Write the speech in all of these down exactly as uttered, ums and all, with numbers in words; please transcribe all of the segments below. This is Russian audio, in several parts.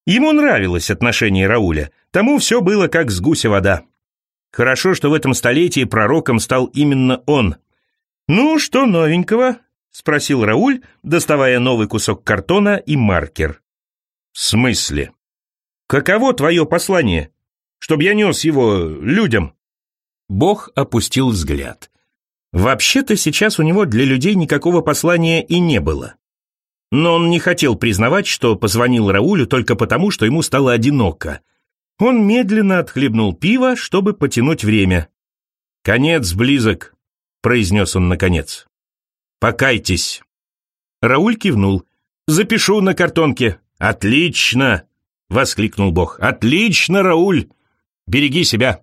Ему нравилось отношение Рауля, тому все было как с гуся вода. Хорошо, что в этом столетии пророком стал именно он. «Ну, что новенького?» — спросил Рауль, доставая новый кусок картона и маркер. «В смысле? Каково твое послание? Чтоб я нес его людям?» Бог опустил взгляд. Вообще-то сейчас у него для людей никакого послания и не было. Но он не хотел признавать, что позвонил Раулю только потому, что ему стало одиноко. Он медленно отхлебнул пиво, чтобы потянуть время. «Конец близок», — произнес он наконец. «Покайтесь». Рауль кивнул. «Запишу на картонке». «Отлично!» — воскликнул Бог. «Отлично, Рауль! Береги себя!»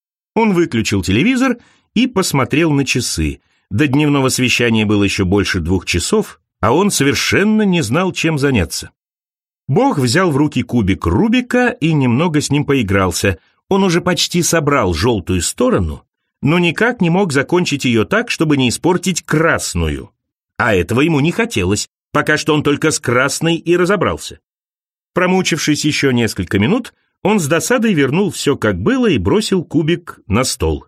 Он выключил телевизор и посмотрел на часы. До дневного совещания было еще больше двух часов, а он совершенно не знал, чем заняться. Бог взял в руки кубик Рубика и немного с ним поигрался. Он уже почти собрал желтую сторону, но никак не мог закончить ее так, чтобы не испортить красную. А этого ему не хотелось, пока что он только с красной и разобрался. Промучившись еще несколько минут, он с досадой вернул все как было и бросил кубик на стол.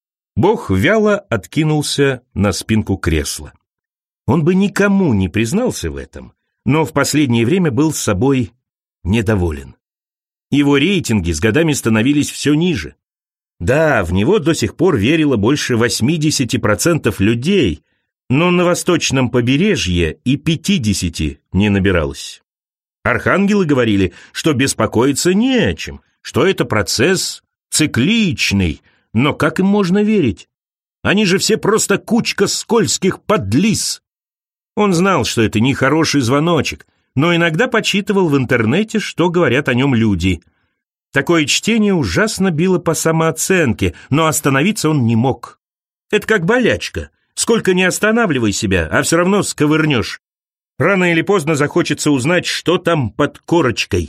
Бог вяло откинулся на спинку кресла. Он бы никому не признался в этом, но в последнее время был с собой недоволен. Его рейтинги с годами становились все ниже. Да, в него до сих пор верило больше восемьдесят процентов людей, но на восточном побережье и пятьдесят не набиралось. Архангелы говорили, что беспокоиться не о чем, что это процесс цикличный, но как им можно верить? Они же все просто кучка скользких подлиз. Он знал, что это нехороший звоночек, но иногда почитывал в интернете, что говорят о нем люди. Такое чтение ужасно било по самооценке, но остановиться он не мог. Это как болячка. Сколько ни останавливай себя, а все равно сковырнешь. Рано или поздно захочется узнать, что там под корочкой.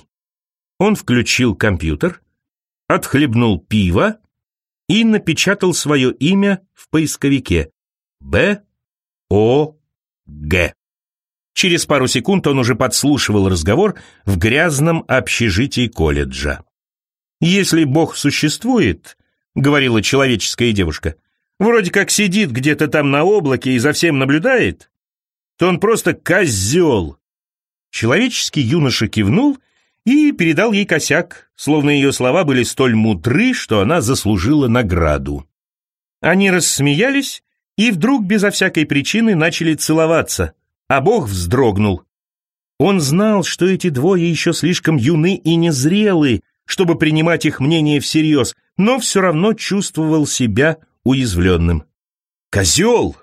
Он включил компьютер, отхлебнул пиво и напечатал свое имя в поисковике. Б О Г. Через пару секунд он уже подслушивал разговор в грязном общежитии колледжа. «Если Бог существует, — говорила человеческая девушка, — вроде как сидит где-то там на облаке и за всем наблюдает, то он просто козел». Человеческий юноша кивнул и передал ей косяк, словно ее слова были столь мудры, что она заслужила награду. Они рассмеялись и вдруг безо всякой причины начали целоваться, а Бог вздрогнул. Он знал, что эти двое еще слишком юны и незрелы, чтобы принимать их мнение всерьез, но все равно чувствовал себя уязвленным. «Козел!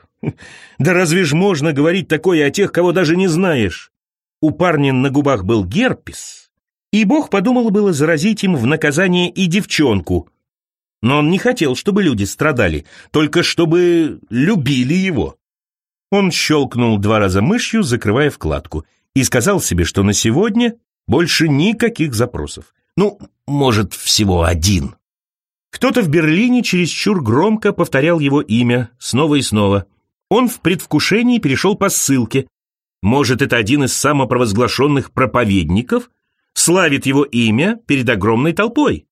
Да разве ж можно говорить такое о тех, кого даже не знаешь?» У парня на губах был герпес, и Бог подумал было заразить им в наказание и девчонку. Но он не хотел, чтобы люди страдали, только чтобы любили его. Он щелкнул два раза мышью, закрывая вкладку, и сказал себе, что на сегодня больше никаких запросов. Ну, может, всего один. Кто-то в Берлине чересчур громко повторял его имя снова и снова. Он в предвкушении перешел по ссылке. Может, это один из самопровозглашенных проповедников славит его имя перед огромной толпой.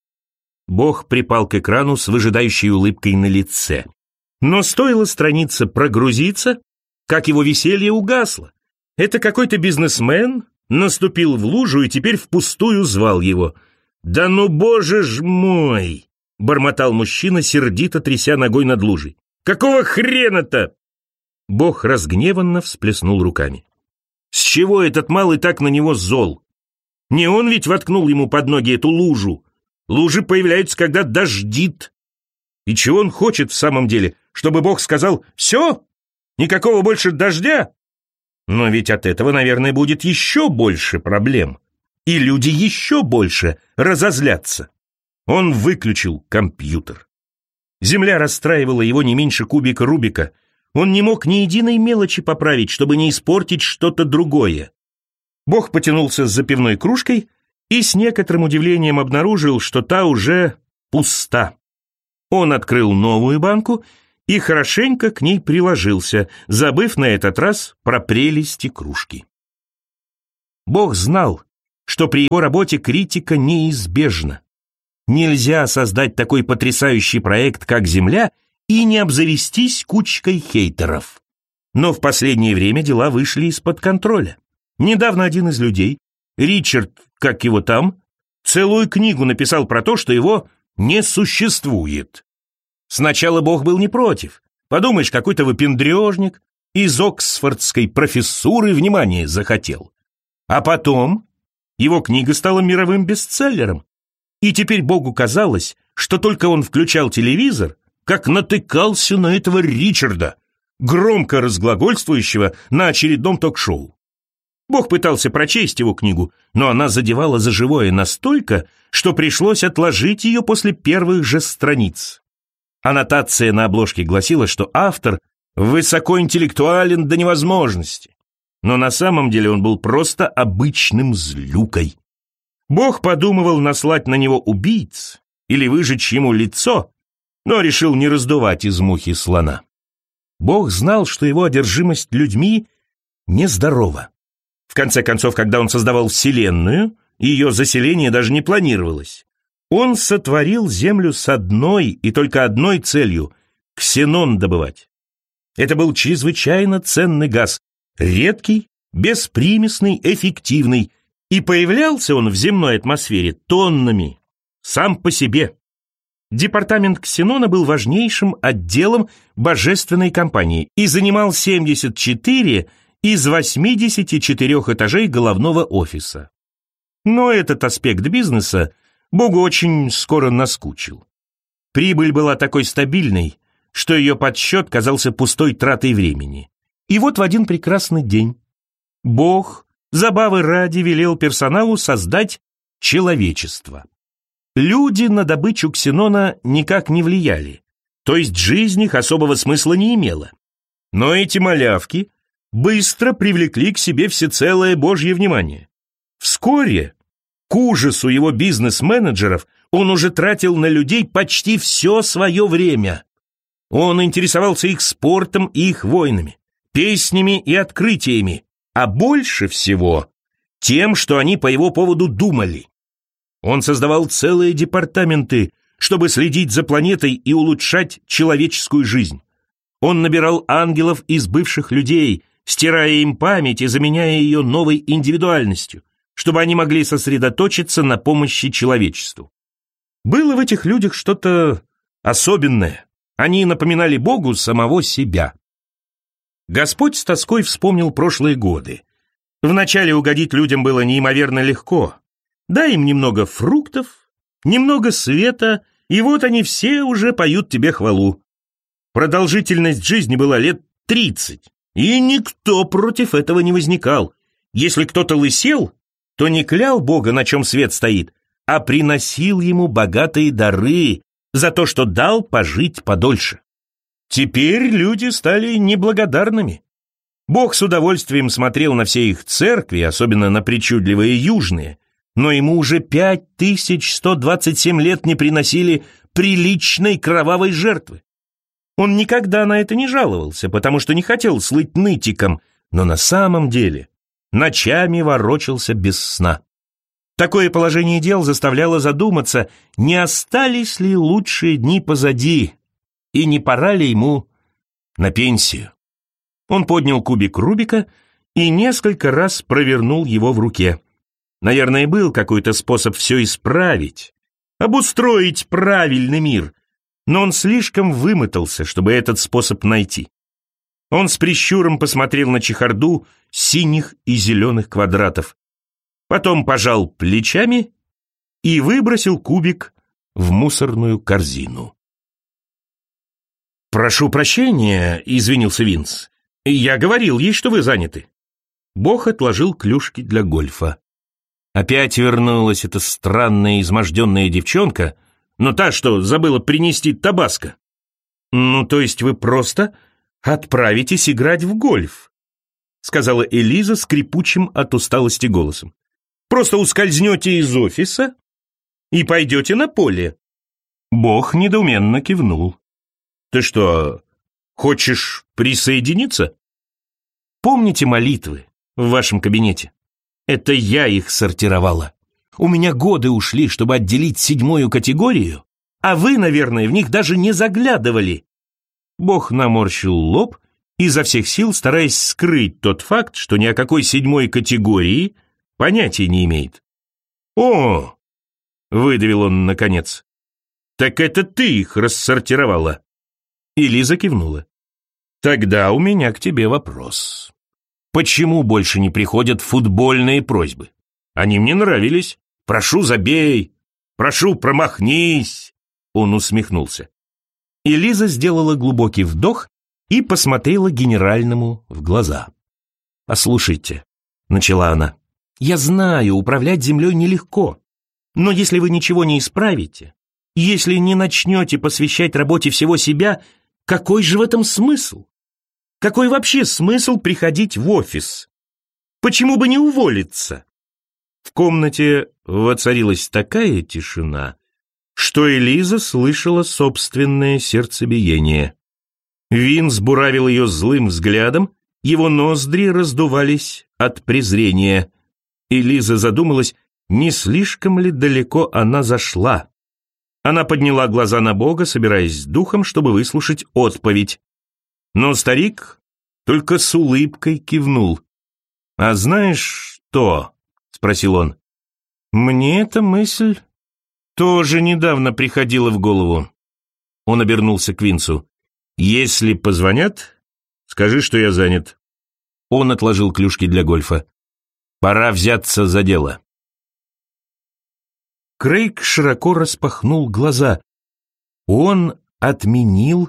Бог припал к экрану с выжидающей улыбкой на лице. Но стоило странице прогрузиться, как его веселье угасло. Это какой-то бизнесмен наступил в лужу и теперь впустую звал его. «Да ну, боже ж мой!» — бормотал мужчина, сердито тряся ногой над лужей. «Какого хрена-то?» Бог разгневанно всплеснул руками. С чего этот малый так на него зол? Не он ведь воткнул ему под ноги эту лужу. Лужи появляются, когда дождит. И чего он хочет в самом деле? Чтобы Бог сказал «Все? Никакого больше дождя?» Но ведь от этого, наверное, будет еще больше проблем. И люди еще больше разозлятся. Он выключил компьютер. Земля расстраивала его не меньше кубика Рубика. Он не мог ни единой мелочи поправить, чтобы не испортить что-то другое. Бог потянулся с запивной кружкой и с некоторым удивлением обнаружил, что та уже пуста. Он открыл новую банку и хорошенько к ней приложился, забыв на этот раз про прелести кружки. Бог знал, что при его работе критика неизбежна. Нельзя создать такой потрясающий проект, как «Земля», и не обзавестись кучкой хейтеров. Но в последнее время дела вышли из-под контроля. Недавно один из людей, Ричард, как его там, целую книгу написал про то, что его не существует. Сначала Бог был не против. Подумаешь, какой-то выпендрежник из оксфордской профессуры внимание захотел. А потом его книга стала мировым бестселлером. И теперь Богу казалось, что только он включал телевизор, как натыкался на этого Ричарда, громко разглагольствующего на очередном ток-шоу. Бог пытался прочесть его книгу, но она задевала за живое настолько, что пришлось отложить ее после первых же страниц. Аннотация на обложке гласила, что автор высокоинтеллектуален до невозможности, но на самом деле он был просто обычным злюкой. Бог подумывал наслать на него убийц или выжечь ему лицо, но решил не раздувать из мухи слона. Бог знал, что его одержимость людьми нездорова. В конце концов, когда он создавал Вселенную, ее заселение даже не планировалось. Он сотворил Землю с одной и только одной целью — ксенон добывать. Это был чрезвычайно ценный газ, редкий, беспримесный, эффективный, и появлялся он в земной атмосфере тоннами, сам по себе. Департамент ксенона был важнейшим отделом божественной компании и занимал семьдесят четыре из восьмидесяти четырёх этажей головного офиса. Но этот аспект бизнеса Богу очень скоро наскучил. Прибыль была такой стабильной, что ее подсчет казался пустой тратой времени. И вот в один прекрасный день Бог, забавы ради, велел персоналу создать человечество. Люди на добычу ксенона никак не влияли, то есть жизнь их особого смысла не имела. Но эти малявки быстро привлекли к себе всецелое Божье внимание. Вскоре, к ужасу его бизнес-менеджеров, он уже тратил на людей почти все свое время. Он интересовался их спортом и их войнами, песнями и открытиями, а больше всего тем, что они по его поводу думали. Он создавал целые департаменты, чтобы следить за планетой и улучшать человеческую жизнь. Он набирал ангелов из бывших людей, стирая им память и заменяя ее новой индивидуальностью, чтобы они могли сосредоточиться на помощи человечеству. Было в этих людях что-то особенное. Они напоминали Богу самого себя. Господь с тоской вспомнил прошлые годы. Вначале угодить людям было неимоверно легко. Дай им немного фруктов, немного света, и вот они все уже поют тебе хвалу. Продолжительность жизни была лет тридцать, и никто против этого не возникал. Если кто-то лысел, то не клял Бога, на чем свет стоит, а приносил ему богатые дары за то, что дал пожить подольше. Теперь люди стали неблагодарными. Бог с удовольствием смотрел на все их церкви, особенно на причудливые южные, но ему уже пять тысяч сто двадцать семь лет не приносили приличной кровавой жертвы. Он никогда на это не жаловался, потому что не хотел слыть нытиком, но на самом деле ночами ворочался без сна. Такое положение дел заставляло задуматься, не остались ли лучшие дни позади, и не пора ли ему на пенсию. Он поднял кубик Рубика и несколько раз провернул его в руке. Наверное, был какой-то способ все исправить, обустроить правильный мир, но он слишком вымотался, чтобы этот способ найти. Он с прищуром посмотрел на чехарду синих и зеленых квадратов, потом пожал плечами и выбросил кубик в мусорную корзину. «Прошу прощения», — извинился Винс. «Я говорил ей, что вы заняты». Бог отложил клюшки для гольфа. Опять вернулась эта странная изможденная девчонка, но та, что забыла принести табаско. «Ну, то есть вы просто отправитесь играть в гольф», — сказала Элиза скрипучим от усталости голосом. «Просто ускользнете из офиса и пойдете на поле». Бог недоуменно кивнул. «Ты что, хочешь присоединиться?» «Помните молитвы в вашем кабинете? Это я их сортировала. У меня годы ушли, чтобы отделить седьмую категорию, а вы, наверное, в них даже не заглядывали. Бог наморщил лоб, изо всех сил стараясь скрыть тот факт, что ни о какой седьмой категории понятия не имеет. «О!» — выдавил он наконец. «Так это ты их рассортировала?» И Лиза кивнула. «Тогда у меня к тебе вопрос. Почему больше не приходят футбольные просьбы? Они мне нравились. Прошу, забей. Прошу, промахнись». Он усмехнулся. И Лиза сделала глубокий вдох и посмотрела генеральному в глаза. «Послушайте», — начала она, — «я знаю, управлять землей нелегко. Но если вы ничего не исправите, если не начнете посвящать работе всего себя, какой же в этом смысл? Какой вообще смысл приходить в офис? Почему бы не уволиться?» В комнате воцарилась такая тишина, что Элиза слышала собственное сердцебиение. Винс буравил ее злым взглядом, его ноздри раздувались от презрения. Элиза задумалась, не слишком ли далеко она зашла. Она подняла глаза на Бога, собираясь с духом, чтобы выслушать отповедь. Но старик только с улыбкой кивнул. «А знаешь что?» — спросил он. «Мне эта мысль тоже недавно приходила в голову». Он обернулся к Винсу. «Если позвонят, скажи, что я занят». Он отложил клюшки для гольфа. «Пора взяться за дело». Крейг широко распахнул глаза. Он отменил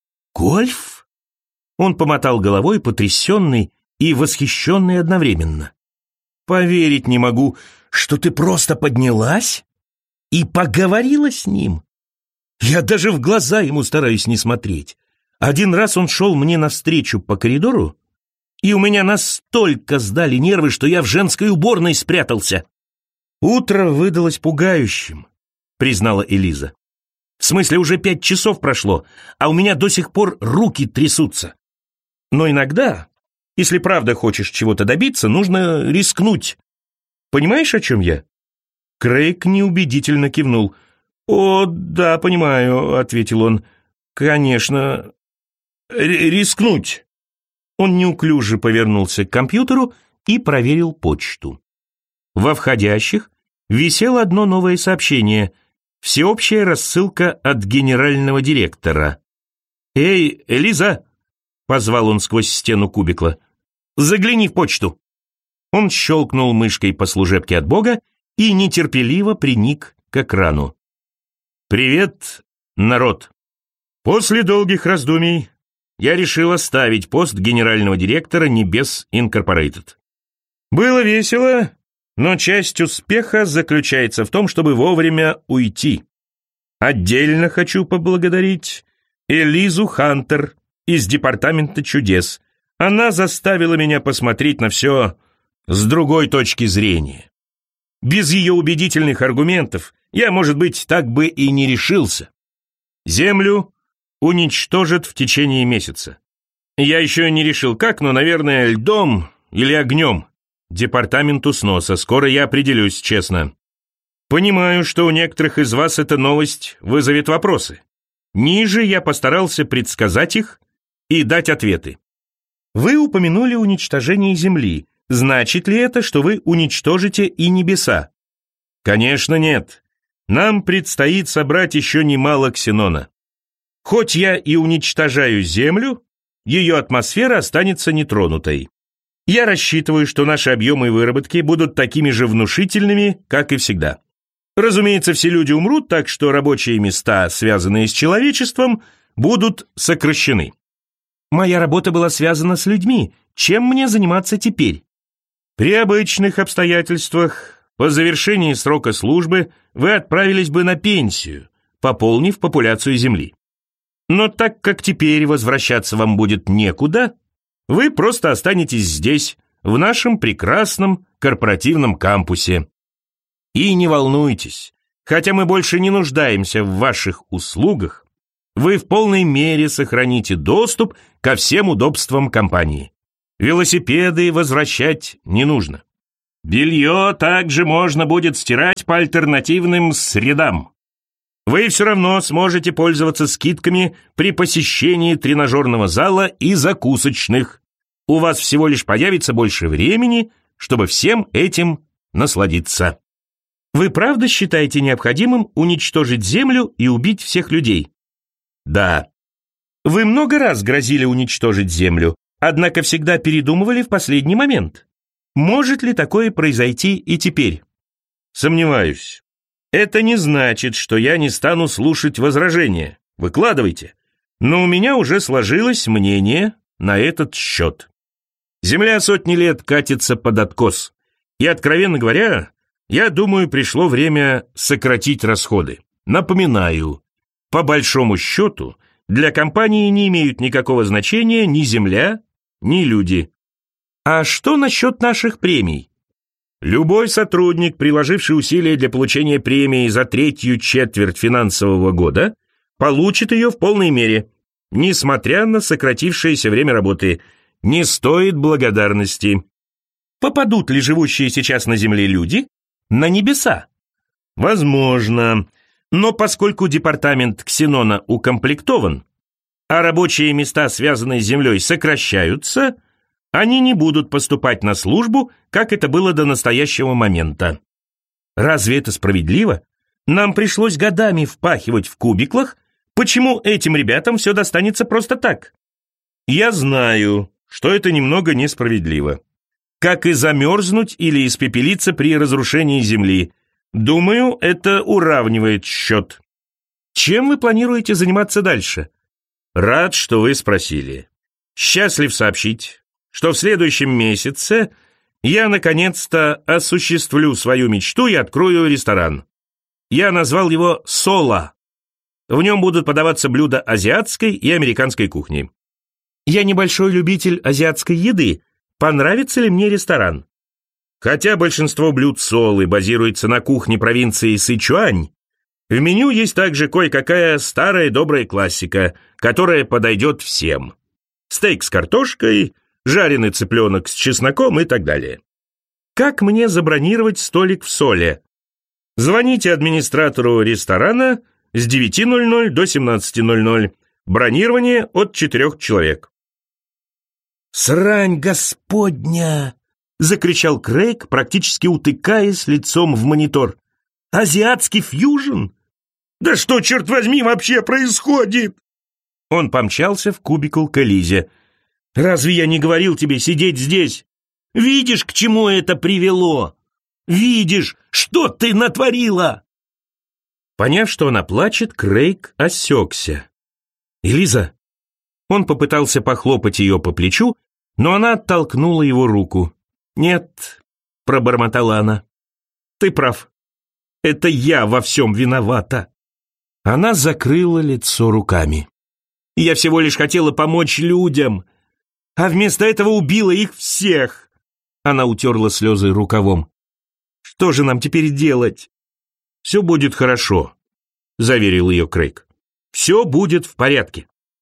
гольф? Он помотал головой, потрясенный и восхищенный одновременно. «Поверить не могу, что ты просто поднялась и поговорила с ним. Я даже в глаза ему стараюсь не смотреть. Один раз он шел мне навстречу по коридору, и у меня настолько сдали нервы, что я в женской уборной спрятался». «Утро выдалось пугающим», — признала Элиза. «В смысле, уже пять часов прошло, а у меня до сих пор руки трясутся. Но иногда, если правда хочешь чего-то добиться, нужно рискнуть. Понимаешь, о чем я?» Крейг неубедительно кивнул. «О, да, понимаю», — ответил он. «Конечно, рискнуть». Он неуклюже повернулся к компьютеру и проверил почту. Во входящих висело одно новое сообщение. Всеобщая рассылка от генерального директора. «Эй, Элиза!» — позвал он сквозь стену кубикла. «Загляни в почту». Он щелкнул мышкой по служебке от Бога и нетерпеливо приник к экрану. «Привет, народ! После долгих раздумий я решил оставить пост генерального директора Небес Инкорпорейтед. Было весело, но часть успеха заключается в том, чтобы вовремя уйти. Отдельно хочу поблагодарить Элизу Хантер из Департамента чудес. Она заставила меня посмотреть на все с другой точки зрения. Без ее убедительных аргументов я, может быть, так бы и не решился. Землю уничтожат в течение месяца. Я еще не решил как, но, наверное, льдом или огнем. Департаменту сноса. Скоро я определюсь, честно. Понимаю, что у некоторых из вас эта новость вызовет вопросы. Ниже я постарался предсказать их и дать ответы. Вы упомянули уничтожение Земли. Значит ли это, что вы уничтожите и небеса? Конечно, нет. Нам предстоит собрать еще немало ксенона. Хоть я и уничтожаю Землю, ее атмосфера останется нетронутой. Я рассчитываю, что наши объемы выработки будут такими же внушительными, как и всегда. Разумеется, все люди умрут, так что рабочие места, связанные с человечеством, будут сокращены. Моя работа была связана с людьми. Чем мне заниматься теперь? При обычных обстоятельствах, по завершении срока службы, вы отправились бы на пенсию, пополнив популяцию Земли. Но так как теперь возвращаться вам будет некуда, вы просто останетесь здесь, в нашем прекрасном корпоративном кампусе. И не волнуйтесь, хотя мы больше не нуждаемся в ваших услугах, вы в полной мере сохраните доступ ко всем удобствам компании. Велосипеды возвращать не нужно. Белье также можно будет стирать по альтернативным средам. Вы все равно сможете пользоваться скидками при посещении тренажерного зала и закусочных. У вас всего лишь появится больше времени, чтобы всем этим насладиться. Вы правда считаете необходимым уничтожить Землю и убить всех людей? Да. Вы много раз грозили уничтожить Землю, однако всегда передумывали в последний момент. Может ли такое произойти и теперь? Сомневаюсь. Это не значит, что я не стану слушать возражения. Выкладывайте. Но у меня уже сложилось мнение на этот счет. Земля сотни лет катится под откос. И, откровенно говоря, я думаю, пришло время сократить расходы. Напоминаю, по большому счету, для компании не имеют никакого значения ни земля, ни люди. А что насчет наших премий? Любой сотрудник, приложивший усилия для получения премии за третью четверть финансового года, получит ее в полной мере, несмотря на сократившееся время работы. Не стоит благодарности. Попадут ли живущие сейчас на Земле люди на небеса? Возможно. Но поскольку департамент Ксенона укомплектован, а рабочие места, связанные с Землей, сокращаются, они не будут поступать на службу, как это было до настоящего момента. Разве это справедливо? Нам пришлось годами впахивать в кубиклах, почему этим ребятам все достанется просто так? Я знаю, что это немного несправедливо. Как и замерзнуть или испепелиться при разрушении Земли. Думаю, это уравнивает счет. Чем вы планируете заниматься дальше? Рад, что вы спросили. Счастлив сообщить, что в следующем месяце я наконец-то осуществлю свою мечту и открою ресторан. Я назвал его «Соло». В нем будут подаваться блюда азиатской и американской кухни. Я небольшой любитель азиатской еды. Понравится ли мне ресторан? Хотя большинство блюд Солы базируется на кухне провинции Сычуань, в меню есть также кое-какая старая добрая классика, которая подойдет всем. Стейк с картошкой, жареный цыпленок с чесноком и так далее. Как мне забронировать столик в Соле? Звоните администратору ресторана с девяти ноль-ноль до семнадцати ноль-ноль. Бронирование от четырех человек. «Срань господня!» — закричал Крейг, практически утыкаясь лицом в монитор. «Азиатский фьюжн? Да что, черт возьми, вообще происходит?» Он помчался в кубикл к Элизе. «Разве я не говорил тебе сидеть здесь? Видишь, к чему это привело? Видишь, что ты натворила?» Поняв, что она плачет, Крейг осекся. «Элиза!» Он попытался похлопать ее по плечу, но она оттолкнула его руку. «Нет», — пробормотала она, — «ты прав. Это я во всем виновата». Она закрыла лицо руками. «Я всего лишь хотела помочь людям, а вместо этого убила их всех». Она утерла слезы рукавом. «Что же нам теперь делать?» «Все будет хорошо», — заверил ее Крейг. «Все будет в порядке».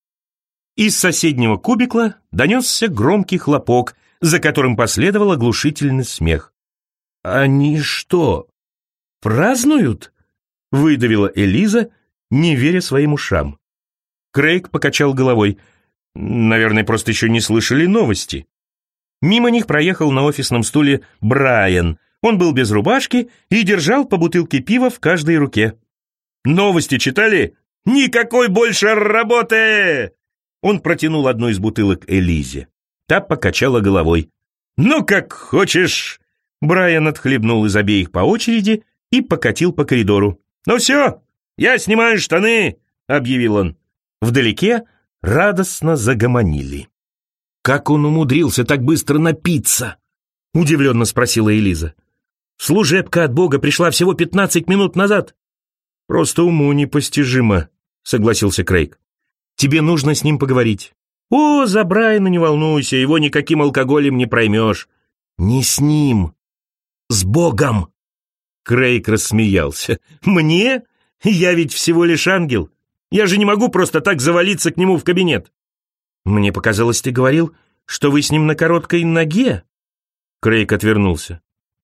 Из соседнего кубикла донесся громкий хлопок, за которым последовал оглушительный смех. «Они что, празднуют?» — выдавила Элиза, не веря своим ушам. Крейг покачал головой. «Наверное, просто еще не слышали новости». Мимо них проехал на офисном стуле Брайан. Он был без рубашки и держал по бутылке пива в каждой руке. «Новости читали? Никакой больше работы!» Он протянул одну из бутылок Элизе. Та покачала головой. «Ну, как хочешь!» Брайан отхлебнул из обеих по очереди и покатил по коридору. «Ну все, я снимаю штаны!» — объявил он. Вдалеке радостно загомонили. «Как он умудрился так быстро напиться?» — удивленно спросила Элиза. «Служебка от Бога пришла всего пятнадцать минут назад». «Просто уму непостижимо», — согласился Крейг. «Тебе нужно с ним поговорить». «О, за Брайана не волнуйся, его никаким алкоголем не проймешь». «Не с ним, с Богом». Крейг рассмеялся. «Мне? Я ведь всего лишь ангел. Я же не могу просто так завалиться к нему в кабинет». «Мне показалось, ты говорил, что вы с ним на короткой ноге». Крейг отвернулся.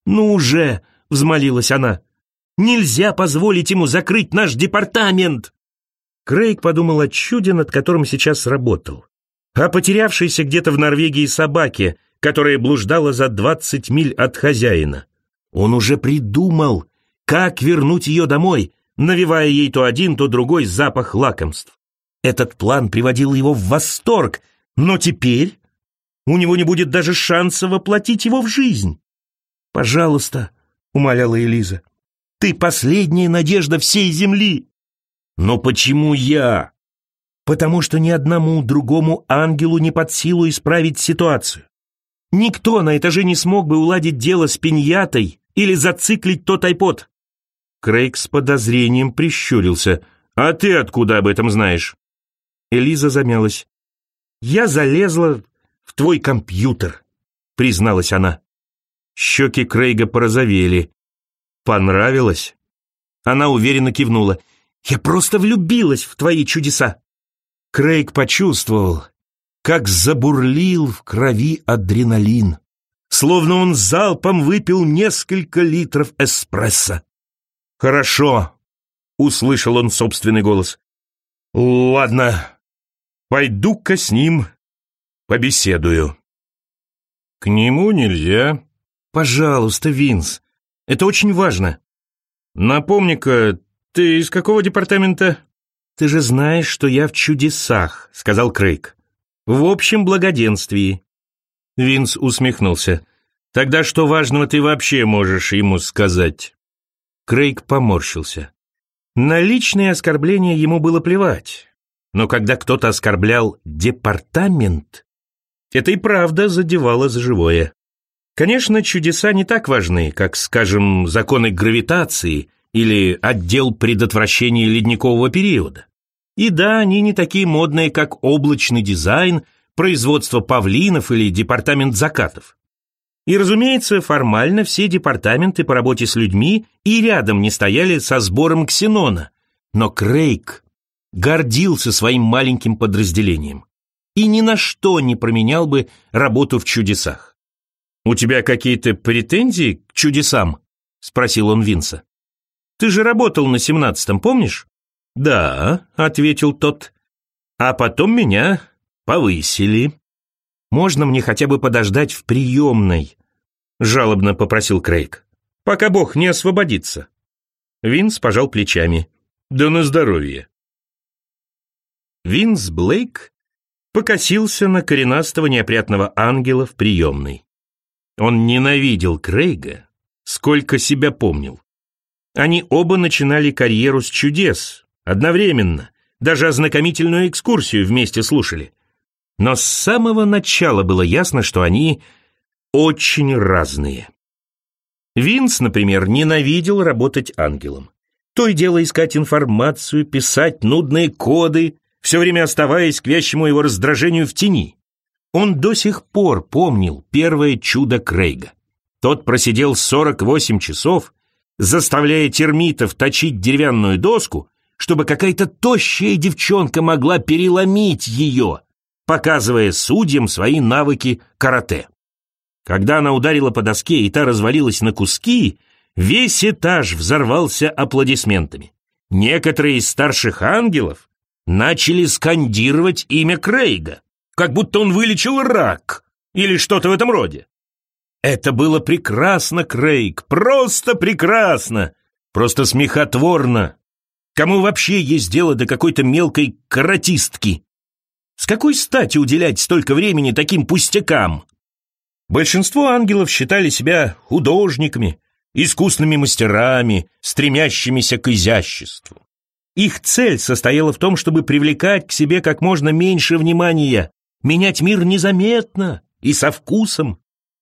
«Ну уже!» — взмолилась она. «Нельзя позволить ему закрыть наш департамент!» Крейг подумал о чуде, над которым сейчас работал. О потерявшейся где-то в Норвегии собаке, которая блуждала за двадцать миль от хозяина. Он уже придумал, как вернуть ее домой, навевая ей то один, то другой запах лакомств. Этот план приводил его в восторг, но теперь у него не будет даже шанса воплотить его в жизнь. «Пожалуйста», — умоляла Элиза, — «ты последняя надежда всей земли». «Но почему я?» «Потому что ни одному другому ангелу не под силу исправить ситуацию. Никто на этаже не смог бы уладить дело с пиньятой или зациклить тот айпод». Крейг с подозрением прищурился. «А ты откуда об этом знаешь?» Элиза замялась. «Я залезла в твой компьютер», — призналась она. Щеки Крейга порозовели. «Понравилось?» Она уверенно кивнула. «Я просто влюбилась в твои чудеса». Крейг почувствовал, как забурлил в крови адреналин, словно он залпом выпил несколько литров эспрессо. «Хорошо», — услышал он собственный голос. «Ладно, пойду-ка с ним побеседую». «К нему нельзя». «Пожалуйста, Винс, это очень важно». «Напомни-ка, ты из какого департамента?» «Ты же знаешь, что я в чудесах», — сказал Крейг. «В общем благоденствии». Винс усмехнулся. «Тогда что важного ты вообще можешь ему сказать?» Крейг поморщился. На личные оскорбления ему было плевать. Но когда кто-то оскорблял департамент, это и правда задевало за живое. Конечно, чудеса не так важны, как, скажем, законы гравитации или отдел предотвращения ледникового периода. И да, они не такие модные, как облачный дизайн, производство павлинов или департамент закатов. И, разумеется, формально все департаменты по работе с людьми и рядом не стояли со сбором ксенона. Но Крейг гордился своим маленьким подразделением и ни на что не променял бы работу в чудесах. «У тебя какие-то претензии к чудесам?» — спросил он Винса. «Ты же работал на семнадцатом, помнишь?» «Да», — ответил тот. «А потом меня повысили». «Можно мне хотя бы подождать в приемной?» — жалобно попросил Крейг. «Пока Бог не освободится». Винс пожал плечами. «Да на здоровье». Винс Блейк покосился на коренастого неопрятного ангела в приемной. Он ненавидел Крейга, сколько себя помнил. Они оба начинали карьеру с чудес, одновременно, даже ознакомительную экскурсию вместе слушали. Но с самого начала было ясно, что они очень разные. Винс, например, ненавидел работать ангелом. То и дело искать информацию, писать нудные коды, все время оставаясь к вящему его раздражению в тени. Он до сих пор помнил первое чудо Крейга. Тот просидел сорок восемь часов, заставляя термитов точить деревянную доску, чтобы какая-то тощая девчонка могла переломить ее, показывая судьям свои навыки карате. Когда она ударила по доске и та развалилась на куски, весь этаж взорвался аплодисментами. Некоторые из старших ангелов начали скандировать имя Крейга, как будто он вылечил рак или что-то в этом роде. Это было прекрасно, Крейг, просто прекрасно, просто смехотворно. Кому вообще есть дело до какой-то мелкой каратистки? С какой стати уделять столько времени таким пустякам? Большинство ангелов считали себя художниками, искусными мастерами, стремящимися к изяществу. Их цель состояла в том, чтобы привлекать к себе как можно меньше внимания, менять мир незаметно и со вкусом.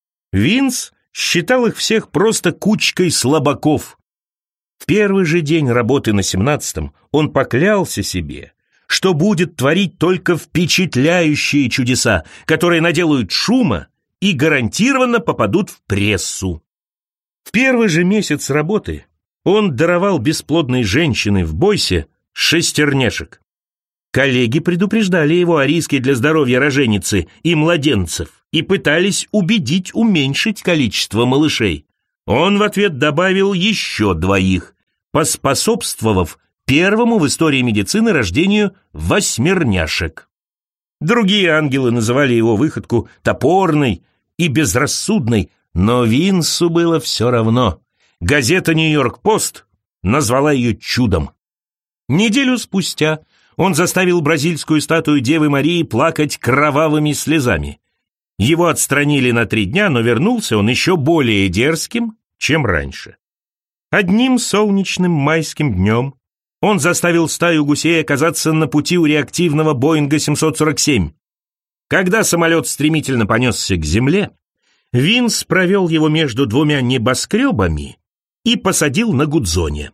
Винс считал их всех просто кучкой слабаков. В первый же день работы на семнадцатом он поклялся себе, что будет творить только впечатляющие чудеса, которые наделают шума и гарантированно попадут в прессу. В первый же месяц работы он даровал бесплодной женщине в Бойсе шестерняшек. Коллеги предупреждали его о риске для здоровья роженицы и младенцев и пытались убедить уменьшить количество малышей. Он в ответ добавил еще двоих, поспособствовав первому в истории медицины рождению восьмерняшек. Другие ангелы называли его выходку топорной и безрассудной, но Винсу было все равно. Газета «Нью-Йорк-Пост» назвала ее чудом. Неделю спустя он заставил бразильскую статую Девы Марии плакать кровавыми слезами. Его отстранили на три дня, но вернулся он еще более дерзким, чем раньше. Одним солнечным майским днем он заставил стаю гусей оказаться на пути у реактивного Боинга семьсот сорок семь. Когда самолет стремительно понесся к земле, Винс провел его между двумя небоскребами и посадил на Гудзоне.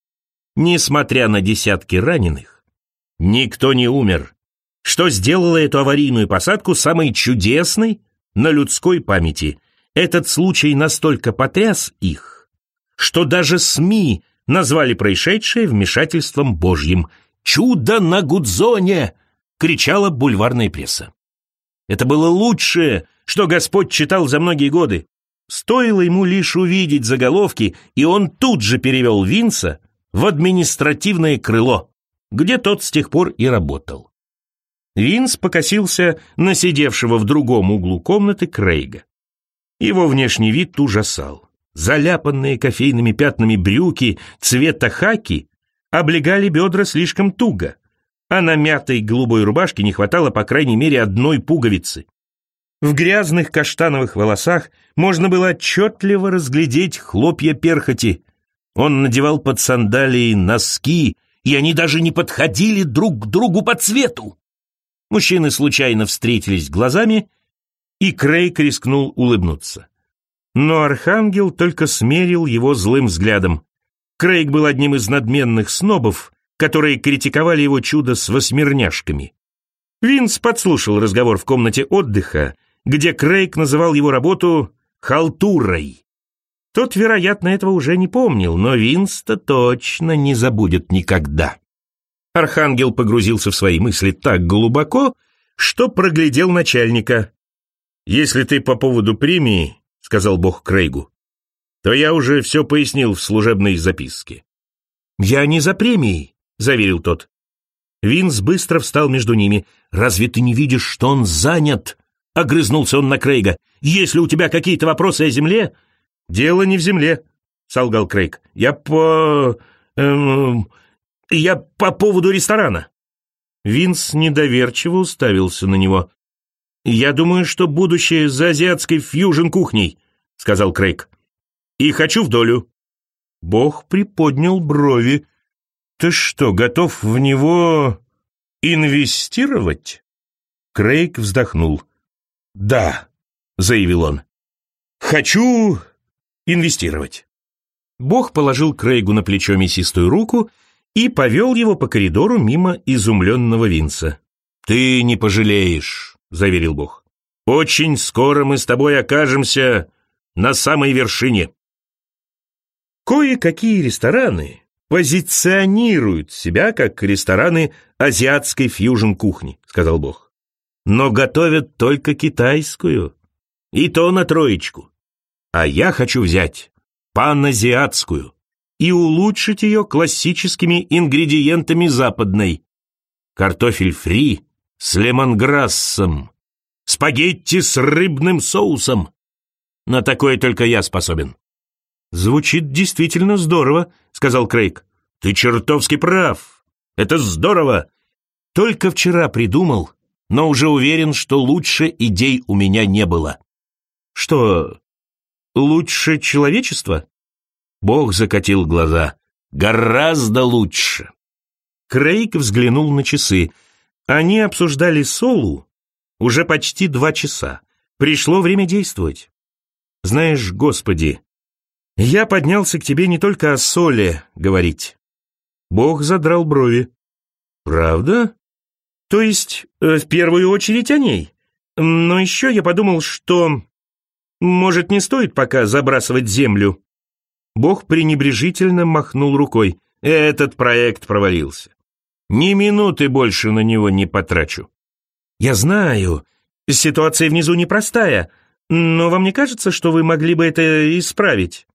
Несмотря на десятки раненых, никто не умер, что сделало эту аварийную посадку самой чудесной на людской памяти. Этот случай настолько потряс их, что даже СМИ назвали происшедшее вмешательством Божьим. «Чудо на Гудзоне!» — кричала бульварная пресса. Это было лучшее, что Господь читал за многие годы. Стоило ему лишь увидеть заголовки, и он тут же перевел Винса в административное крыло, где тот с тех пор и работал. Винс покосился на сидевшего в другом углу комнаты Крейга. Его внешний вид ужасал. Заляпанные кофейными пятнами брюки цвета хаки облегали бедра слишком туго, а на мятой голубой рубашке не хватало по крайней мере одной пуговицы. В грязных каштановых волосах можно было отчетливо разглядеть хлопья перхоти. Он надевал под сандалии носки, и они даже не подходили друг к другу по цвету. Мужчины случайно встретились глазами, и Крейг рискнул улыбнуться. Но архангел только смерил его злым взглядом. Крейг был одним из надменных снобов, которые критиковали его чудо с восьмерняшками. Винс подслушал разговор в комнате отдыха, где Крейг называл его работу «халтурой». Тот, вероятно, этого уже не помнил, но Винс-то точно не забудет никогда. Архангел погрузился в свои мысли так глубоко, что проглядел начальника. «Если ты по поводу премии, — сказал Бог Крейгу, — то я уже все пояснил в служебной записке». «Я не за премией», — заверил тот. Винс быстро встал между ними. «Разве ты не видишь, что он занят?» — огрызнулся он на Крейга. «Если у тебя какие-то вопросы о земле...» «Дело не в земле», — солгал Крейг. «Я по... Эм, я по поводу ресторана». Винс недоверчиво уставился на него. «Я думаю, что будущее за азиатской фьюжн-кухней», — сказал Крейг. «И хочу в долю». Бог приподнял брови. «Ты что, готов в него инвестировать?» Крейг вздохнул. «Да», — заявил он, — «хочу инвестировать». Бог положил Крейгу на плечо мясистую руку и повел его по коридору мимо изумленного Винса. «Ты не пожалеешь», — заверил Бог. «Очень скоро мы с тобой окажемся на самой вершине». Кое-какие рестораны позиционируют себя как рестораны азиатской фьюжн-кухни, сказал Бог. Но готовят только китайскую, и то на троечку. А я хочу взять паназиатскую и улучшить ее классическими ингредиентами западной. Картофель фри с лемонграссом, спагетти с рыбным соусом. На такое только я способен. «Звучит действительно здорово», — сказал Крейг. «Ты чертовски прав. Это здорово. Только вчера придумал, но уже уверен, что лучше идей у меня не было». «Что, лучше человечества?» Бог закатил глаза. «Гораздо лучше». Крейг взглянул на часы. Они обсуждали Солу уже почти два часа. Пришло время действовать. «Знаешь, Господи, я поднялся к тебе не только о Соле говорить». Бог задрал брови. «Правда? То есть, э, в первую очередь о ней. Но еще я подумал, что, может, не стоит пока забрасывать землю». Бог пренебрежительно махнул рукой. «Этот проект провалился. Ни минуты больше на него не потрачу». «Я знаю, ситуация внизу непростая, но вам не кажется, что вы могли бы это исправить?»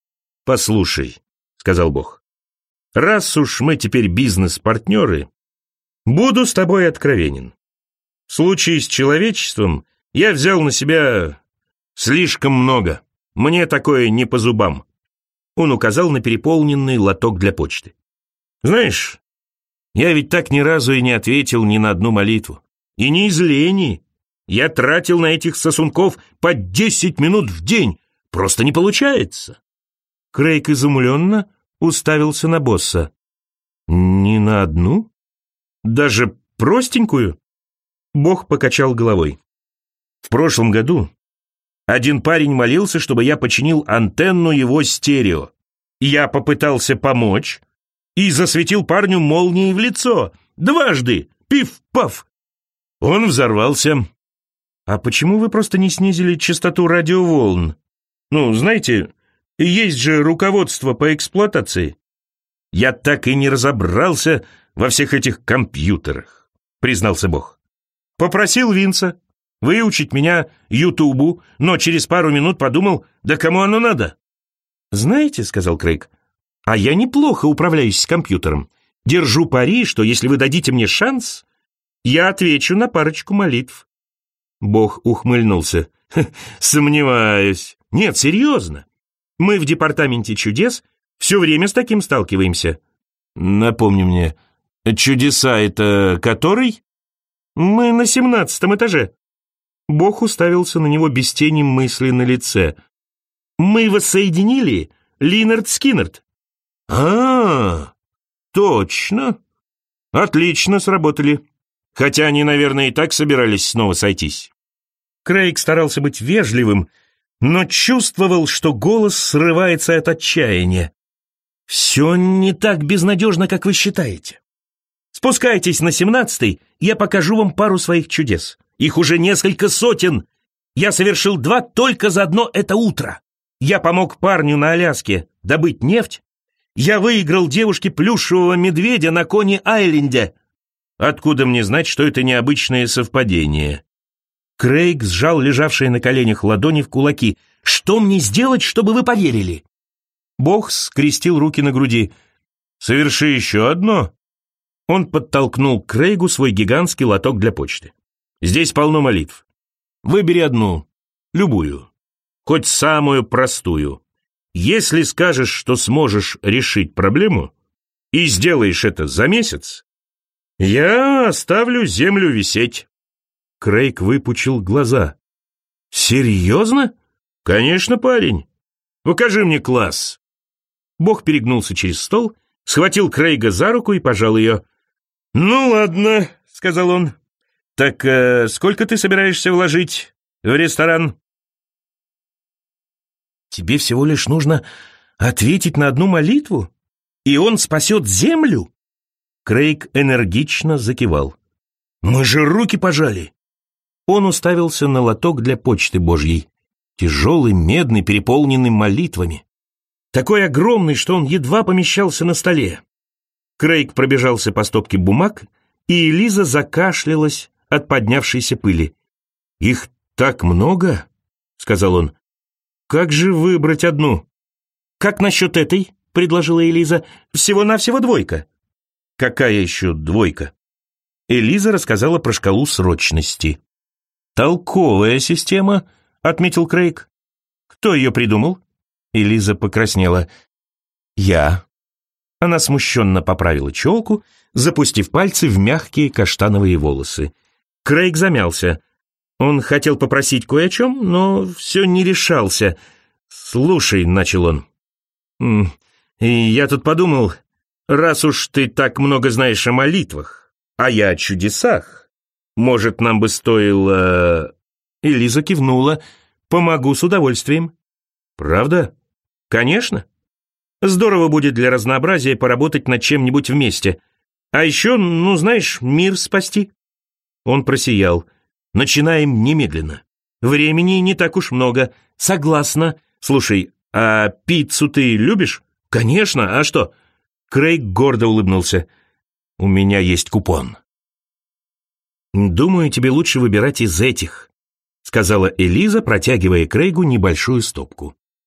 «Послушай», — сказал Бог, — «раз уж мы теперь бизнес-партнеры, буду с тобой откровенен. В случае с человечеством я взял на себя слишком много. Мне такое не по зубам». Он указал на переполненный лоток для почты. «Знаешь, я ведь так ни разу и не ответил ни на одну молитву. И не из лени. Я тратил на этих сосунков по десять минут в день. Просто не получается». Крейг изумленно уставился на босса. «Ни на одну? Даже простенькую?» Бог покачал головой. «В прошлом году один парень молился, чтобы я починил антенну его стерео. Я попытался помочь и засветил парню молнией в лицо. Дважды! Пиф-паф!» Он взорвался. «А почему вы просто не снизили частоту радиоволн? Ну, знаете, есть же руководство по эксплуатации». «Я так и не разобрался во всех этих компьютерах», — признался Бог. «Попросил Винса выучить меня Ютубу, но через пару минут подумал, да кому оно надо?» «Знаете, — сказал Крейг, — а я неплохо управляюсь с компьютером. Держу пари, что если вы дадите мне шанс, я отвечу на парочку молитв». Бог ухмыльнулся. «Сомневаюсь. Нет, серьезно. Мы в департаменте чудес все время с таким сталкиваемся». «Напомни мне, чудеса — это который?» «Мы на семнадцатом этаже». Бог уставился на него без тени мысли на лице. «Мы воссоединили Линард Скиннерд». «А, точно. Отлично сработали. Хотя они, наверное, и так собирались снова сойтись». Крейг старался быть вежливым, но чувствовал, что голос срывается от отчаяния. «Все не так безнадежно, как вы считаете. Спускайтесь на семнадцатый, я покажу вам пару своих чудес. Их уже несколько сотен. Я совершил два только за одно это утро. Я помог парню на Аляске добыть нефть. Я выиграл девушке плюшевого медведя на Кони-Айленде. Откуда мне знать, что это необычное совпадение?» Крейг сжал лежавшие на коленях ладони в кулаки. «Что мне сделать, чтобы вы поверили?» Бог скрестил руки на груди. «Соверши еще одно». Он подтолкнул к Крейгу свой гигантский лоток для почты. «Здесь полно молитв. Выбери одну, любую, хоть самую простую. Если скажешь, что сможешь решить проблему, и сделаешь это за месяц, я оставлю землю висеть». Крейг выпучил глаза. «Серьезно?» «Конечно, парень. Покажи мне класс». Бог перегнулся через стол, схватил Крейга за руку и пожал ее. «Ну ладно», — сказал он. «Так э, сколько ты собираешься вложить в ресторан?» «Тебе всего лишь нужно ответить на одну молитву, и он спасет землю?» Крейг энергично закивал. «Мы же руки пожали!» Он уставился на лоток для почты Божьей, тяжелый, медный, переполненный молитвами. Такой огромный, что он едва помещался на столе. Крейг пробежался по стопке бумаг, и Элиза закашлялась от поднявшейся пыли. «Их так много?» — сказал он. «Как же выбрать одну?» «Как насчет этой?» — предложила Элиза. «Всего-навсего двойка». «Какая еще двойка?» Элиза рассказала про шкалу срочности. «Толковая система», — отметил Крейг. «Кто ее придумал?» Элиза покраснела. «Я». Она смущенно поправила челку, запустив пальцы в мягкие каштановые волосы. Крейг замялся. Он хотел попросить кое о чем, но все не решался. «Слушай», — начал он, — «я тут подумал, раз уж ты так много знаешь о молитвах, а я о чудесах, может, нам бы стоило...» Элиза кивнула. «Помогу с удовольствием». «Правда?» «Конечно. Здорово будет для разнообразия поработать над чем-нибудь вместе. А еще, ну, знаешь, мир спасти». Он просиял. «Начинаем немедленно. Времени не так уж много. Согласна. Слушай, а пиццу ты любишь?» «Конечно. А что?» Крейг гордо улыбнулся. «У меня есть купон». «Думаю, тебе лучше выбирать из этих», — сказала Элиза, протягивая Крейгу небольшую стопку.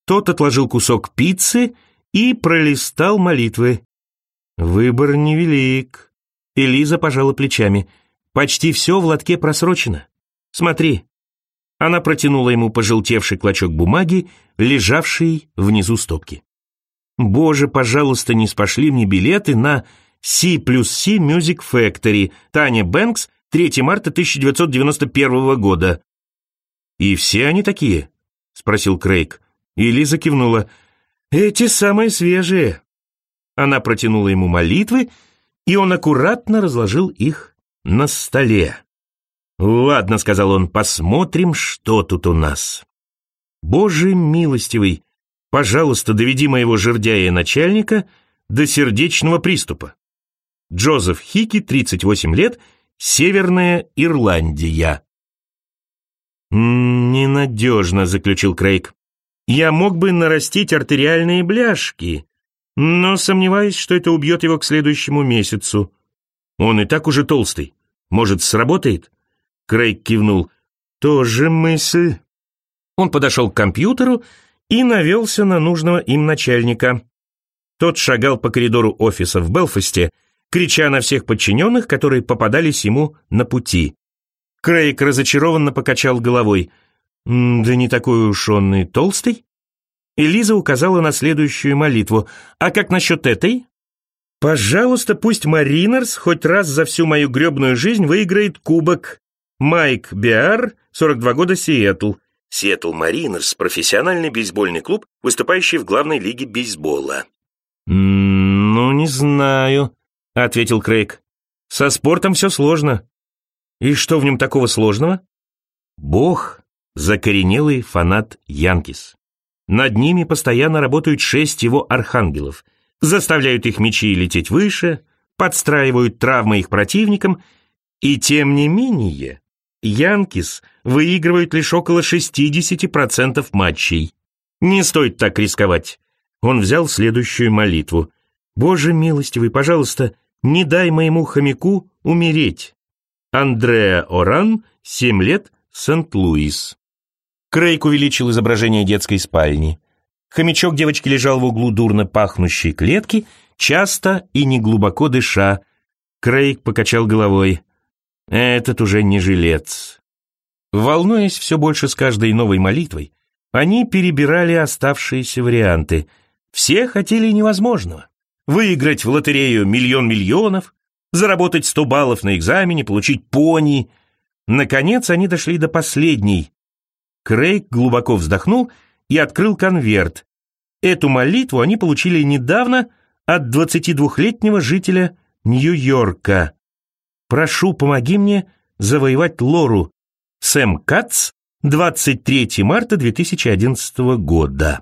Тот отложил кусок пиццы и пролистал молитвы. Выбор невелик. Элиза пожала плечами. Почти все в лотке просрочено. Смотри. Она протянула ему пожелтевший клочок бумаги, лежавший внизу стопки. Боже, пожалуйста, не спошли мне билеты на C плюс C Music Factory, Таня Бэнкс, третьего марта тысяча девятьсот девяносто первого года. «И все они такие?» — спросил Крейг. И Лиза кивнула. «Эти самые свежие». Она протянула ему молитвы, и он аккуратно разложил их на столе. «Ладно», — сказал он, — «посмотрим, что тут у нас». «Боже милостивый, пожалуйста, доведи моего жердяя начальника до сердечного приступа». Джозеф Хики, тридцать восемь лет, Северная Ирландия. «Ненадежно», — заключил Крейг. «Я мог бы нарастить артериальные бляшки, но сомневаюсь, что это убьет его к следующему месяцу. Он и так уже толстый. Может, сработает?» Крейг кивнул. «Тоже мысль». Он подошел к компьютеру и навелся на нужного им начальника. Тот шагал по коридору офиса в Белфасте, крича на всех подчиненных, которые попадались ему на пути. Крейг разочарованно покачал головой. «Да не такой уж он и толстый». Элиза указала на следующую молитву. «А как насчет этой?» «Пожалуйста, пусть Маринерс хоть раз за всю мою гребную жизнь выиграет кубок. Майк Биар, сорок два года, Сиэтл». Сиэтл Маринерс – профессиональный бейсбольный клуб, выступающий в главной лиге бейсбола. «Ну, не знаю», — ответил Крейг. «Со спортом все сложно». «И что в нем такого сложного?» «Бог — закоренелый фанат Янкис. Над ними постоянно работают шесть его архангелов, заставляют их мячи лететь выше, подстраивают травмы их противникам, и тем не менее Янкис выигрывают лишь около шестьдесят процентов матчей. Не стоит так рисковать». Он взял следующую молитву. «Боже милостивый, пожалуйста, не дай моему хомяку умереть. Андреа Оран, семь лет, Сент-Луис». Крейг увеличил изображение детской спальни. Хомячок девочки лежал в углу дурно пахнущей клетки, часто и неглубоко дыша. Крейг покачал головой. Этот уже не жилец. Волнуясь все больше с каждой новой молитвой, они перебирали оставшиеся варианты. Все хотели невозможного. Выиграть в лотерею миллион миллионов, заработать сто баллов на экзамене, получить пони. Наконец они дошли до последней. Крейг глубоко вздохнул и открыл конверт. Эту молитву они получили недавно от двадцатидвухлетнего жителя Нью-Йорка. «Прошу, помоги мне завоевать Лору. Сэм Кац, двадцать третьего марта две тысячи одиннадцатого года».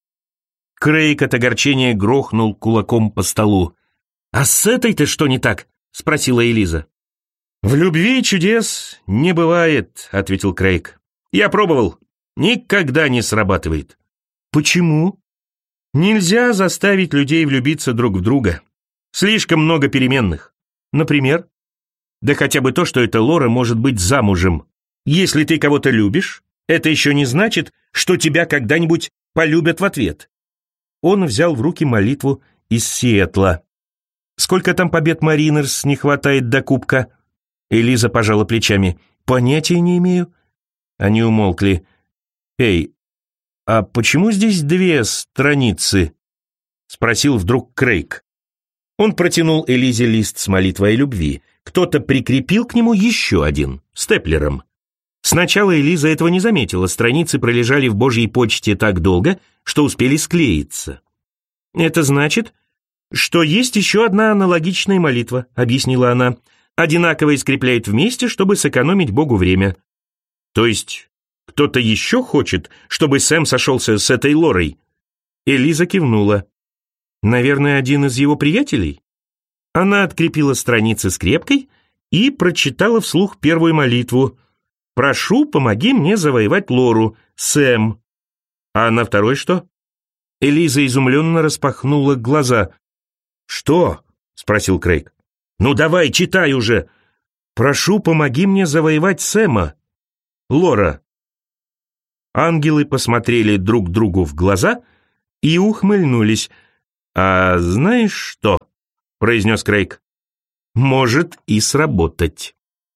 Крейг от огорчения грохнул кулаком по столу. «А с этой-то что не так?» — спросила Элиза. «В любви чудес не бывает», — ответил Крейг. «Я пробовал. Никогда не срабатывает». «Почему?» «Нельзя заставить людей влюбиться друг в друга. Слишком много переменных. Например?» «Да хотя бы то, что эта Лора может быть замужем. Если ты кого-то любишь, это еще не значит, что тебя когда-нибудь полюбят в ответ». Он взял в руки молитву из Сиэтла. «Сколько там побед Маринерс не хватает до кубка?» Элиза пожала плечами. «Понятия не имею». Они умолкли. «Эй, а почему здесь две страницы?» Спросил вдруг Крейг. Он протянул Элизе лист с молитвой о любви. Кто-то прикрепил к нему еще один, степлером. Сначала Элиза этого не заметила, страницы пролежали в Божьей почте так долго, что успели склеиться. «Это значит, что есть еще одна аналогичная молитва», — объяснила она. «Одинаково скрепляют вместе, чтобы сэкономить Богу время». «То есть кто-то еще хочет, чтобы Сэм сошелся с этой Лорой?» Элиза кивнула. «Наверное, один из его приятелей?» Она открепила страницы скрепкой и прочитала вслух первую молитву. «Прошу, помоги мне завоевать Лору, Сэм». «А на второй что?» Элиза изумленно распахнула глаза. «Что?» — спросил Крейг. «Ну давай, читай уже!» «Прошу, помоги мне завоевать Сэма, Лора». Ангелы посмотрели друг другу в глаза и ухмыльнулись. «А знаешь что?» — произнес Крейг. «Может и сработать».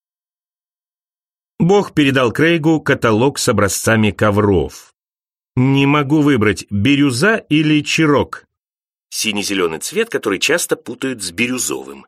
Бог передал Крейгу каталог с образцами ковров. «Не могу выбрать, бирюза или чирок». Сине-зеленый цвет, который часто путают с бирюзовым.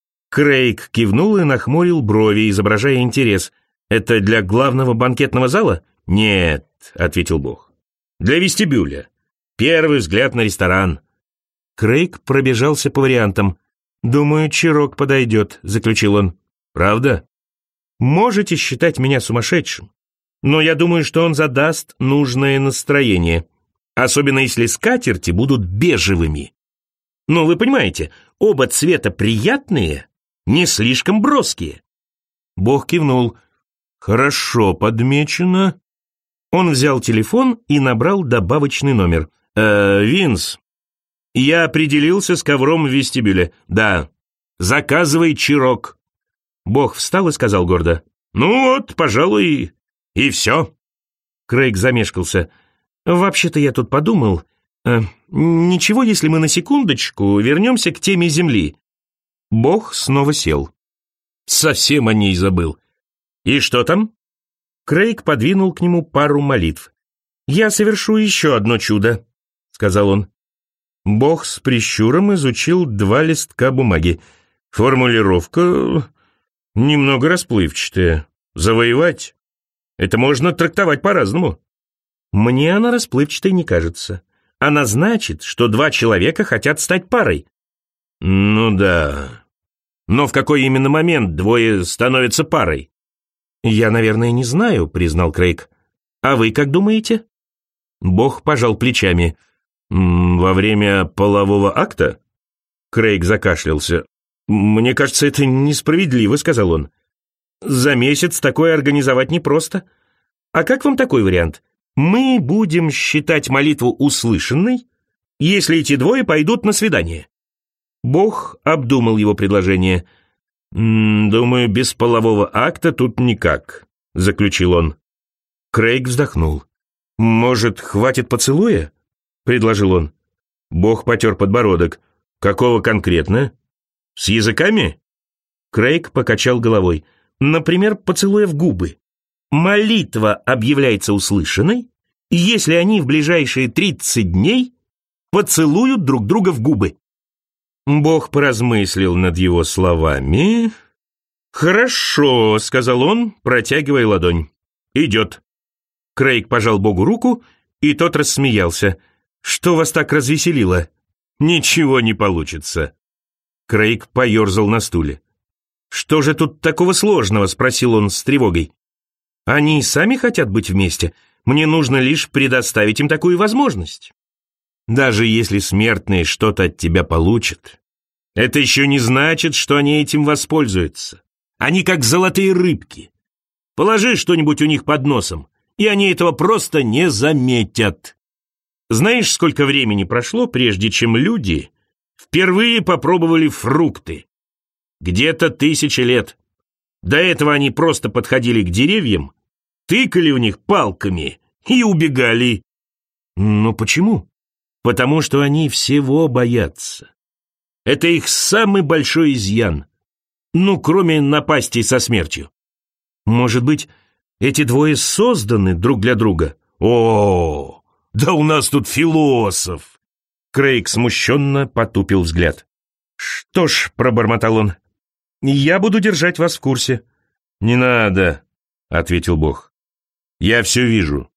Крейг кивнул и нахмурил брови, изображая интерес. «Это для главного банкетного зала?» «Нет», — ответил Бог. «Для вестибюля. Первый взгляд на ресторан». Крейг пробежался по вариантам. «Думаю, чирок подойдет», — заключил он. «Правда?» «Можете считать меня сумасшедшим, но я думаю, что он задаст нужное настроение, особенно если скатерти будут бежевыми. Ну, вы понимаете, оба цвета приятные, не слишком броские». Бог кивнул. «Хорошо подмечено». Он взял телефон и набрал добавочный номер. «Э, Винс, я определился с ковром в вестибюле. Да, заказывай чирок». Бог встал и сказал гордо: «Ну вот, пожалуй, и все». Крейг замешкался. «Вообще-то я тут подумал, э, ничего, если мы на секундочку вернемся к теме Земли». Бог снова сел. «Совсем о ней забыл. И что там?» Крейг подвинул к нему пару молитв. «Я совершу еще одно чудо», — сказал он. Бог с прищуром изучил два листка бумаги. «Формулировка немного расплывчатая. Завоевать? Это можно трактовать по-разному». «Мне она расплывчатой не кажется. Она значит, что два человека хотят стать парой». «Ну да. Но в какой именно момент двое становятся парой?» «Я, наверное, не знаю», — признал Крейг. «А вы как думаете?» Бог пожал плечами. «Во время полового акта?» Крейг закашлялся. «Мне кажется, это несправедливо», — сказал он. «За месяц такое организовать непросто. А как вам такой вариант? Мы будем считать молитву услышанной, если эти двое пойдут на свидание». Бог обдумал его предложение. «Думаю, без полового акта тут никак», — заключил он. Крейг вздохнул. «Может, хватит поцелуя?» — предложил он. Бог потер подбородок. «Какого конкретно? С языками?» Крейг покачал головой. «Например, поцелуя в губы. Молитва объявляется услышанной, если они в ближайшие тридцать дней поцелуют друг друга в губы». Бог поразмыслил над его словами. «Хорошо», — сказал он, протягивая ладонь. «Идет». Крейг пожал Богу руку, и тот рассмеялся. «Что вас так развеселило?» «Ничего не получится». Крейг поерзал на стуле. «Что же тут такого сложного?» — спросил он с тревогой. «Они сами хотят быть вместе. Мне нужно лишь предоставить им такую возможность». «Даже если смертные что-то от тебя получат, это еще не значит, что они этим воспользуются. Они как золотые рыбки. Положи что-нибудь у них под носом, и они этого просто не заметят». Знаешь, сколько времени прошло, прежде чем люди впервые попробовали фрукты? Где-то тысячи лет. До этого они просто подходили к деревьям, тыкали в них палками и убегали. Но почему? Потому что они всего боятся. Это их самый большой изъян. Ну, кроме напастей со смертью. Может быть, эти двое созданы друг для друга? О, да у нас тут философ. Крейг смущенно потупил взгляд. «Что ж», — пробормотал он, — «я буду держать вас в курсе». «Не надо», — ответил Бог. «Я все вижу».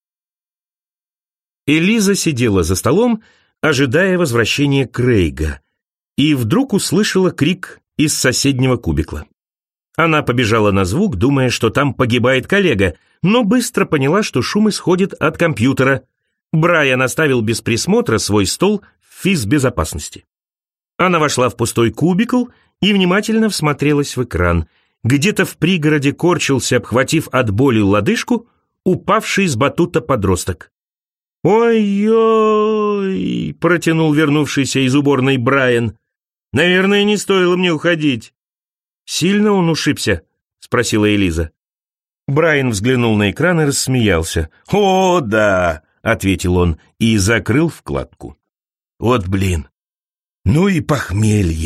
Элиза сидела за столом, ожидая возвращения Крейга, и вдруг услышала крик из соседнего кубикла. Она побежала на звук, думая, что там погибает коллега, но быстро поняла, что шум исходит от компьютера. Брайан оставил без присмотра свой стол в физбезопасности. Она вошла в пустой кубикл и внимательно всмотрелась в экран. Где-то в пригороде корчился, обхватив от боли лодыжку, упавший с батута подросток. «Ой-ой!» — протянул вернувшийся из уборной Брайан. «Наверное, не стоило мне уходить». «Сильно он ушибся?» — спросила Элиза. Брайан взглянул на экран и рассмеялся. «О, да!» — ответил он и закрыл вкладку. «Вот блин! Ну и похмелье!»